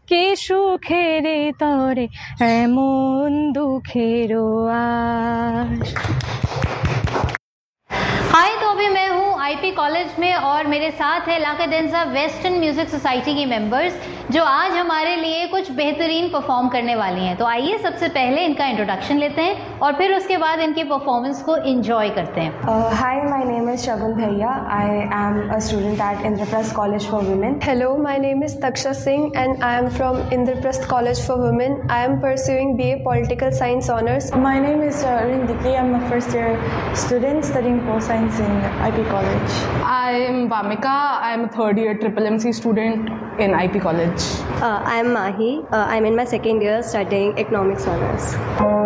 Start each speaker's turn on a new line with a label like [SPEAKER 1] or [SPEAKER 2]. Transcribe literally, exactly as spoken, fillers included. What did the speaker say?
[SPEAKER 1] কি সুখের তরে এমন দুঃখেরও আশ।
[SPEAKER 2] हाय, तो अभी मैं हूँ आईपी कॉलेज में और मेरे साथ है लाकेडेंजा वेस्टर्न म्यूजिक सोसाइटी की मेंबर्स जो आज हमारे लिए कुछ बेहतरीन परफॉर्म करने वाली हैं। तो आइए सबसे पहले इनका इंट्रोडक्शन लेते हैं और फिर उसके बाद इनकी परफॉर्मेंस को एंजॉय करते हैं।
[SPEAKER 3] हाय, माय नेम इज शगुन भैया। I am a student at Indraprastha college for women.
[SPEAKER 4] Hello, my name is Taksha Singh and I am from Indraprasth College for Women. I am pursuing B A Political Science Honours.
[SPEAKER 3] My name is uh, Rindiki. I'm a first year student studying pol science in I P College.
[SPEAKER 5] I am Vamika. I am a third year triple M C student in I P College.
[SPEAKER 4] Uh, I am Mahi. Uh, I am in my second year studying Economics Honours.